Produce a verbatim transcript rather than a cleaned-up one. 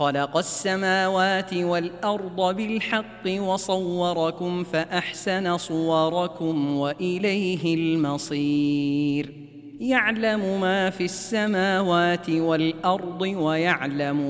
خلق السماوات والأرض بالحق وصوركم فأحسن صوركم وإليه المصير يعلم ما في السماوات والأرض ويعلم